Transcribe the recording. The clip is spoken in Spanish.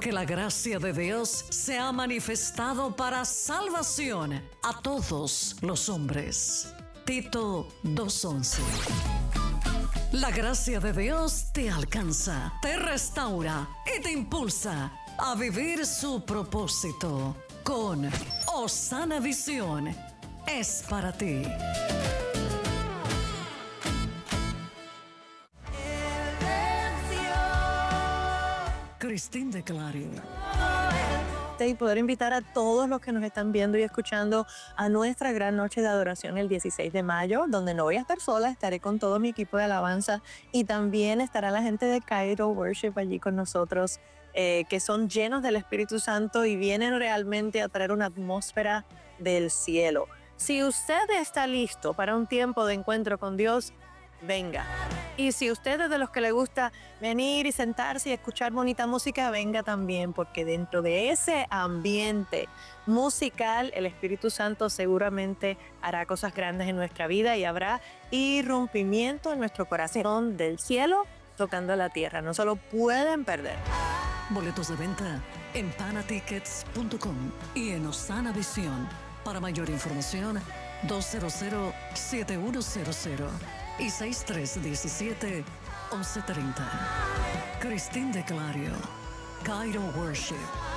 porque la gracia de Dios se ha manifestado para salvación a todos los hombres. Tito 2:11. La gracia de Dios te alcanza, te restaura y te impulsa a vivir su propósito. Con Osana Visión es para ti. Cristín de Clario. Y poder invitar a todos los que nos están viendo y escuchando a nuestra gran noche de adoración el 16 de mayo, donde no voy a estar sola, estaré con todo mi equipo de alabanza y también estará la gente de Cairo Worship allí con nosotros, que son llenos del Espíritu Santo y vienen realmente a traer una atmósfera del cielo. Si usted está listo para un tiempo de encuentro con Dios, venga. Y si usted es de los que le gusta venir y sentarse y escuchar bonita música, venga también, porque dentro de ese ambiente musical, el Espíritu Santo seguramente hará cosas grandes en nuestra vida y habrá irrumpimiento en nuestro corazón del cielo tocando la tierra. No se lo pueden perder. Boletos de venta en panatickets.com y en Osana Visión. Para mayor información, 200-7100 y 6317-1130. Cristín de Clario, Cairo Worship.